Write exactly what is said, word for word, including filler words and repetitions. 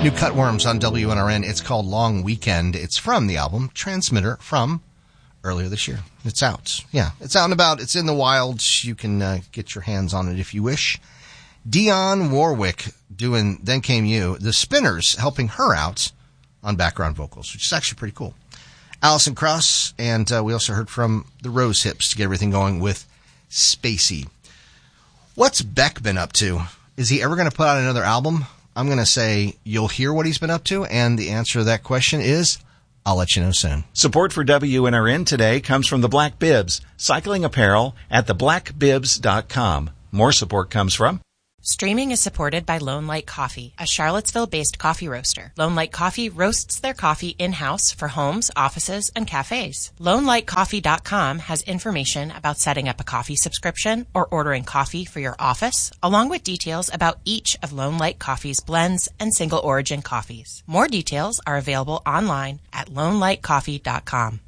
New Cutworms on W N R N. It's called Long Weekend. It's from the album Transmitter from earlier this year. It's out. Yeah, it's out and about. It's in the wild. You can uh, get your hands on it if you wish. Dionne Warwick doing Then Came You. The Spinners helping her out on background vocals, which is actually pretty cool. Alison Krauss, and uh, we also heard from the Rose Hips to get everything going with Spacey. What's Beck been up to? Is he ever going to put out another album? I'm going to say you'll hear what he's been up to, and the answer to that question is I'll let you know soon. Support for W N R N today comes from the Black Bibs, cycling apparel at the black bibs dot com. More support comes from Streaming is supported by Lone Light Coffee, a Charlottesville-based coffee roaster. Lone Light Coffee roasts their coffee in-house for homes, offices, and cafes. lone light coffee dot com has information about setting up a coffee subscription or ordering coffee for your office, along with details about each of Lone Light Coffee's blends and single-origin coffees. More details are available online at lone light coffee dot com.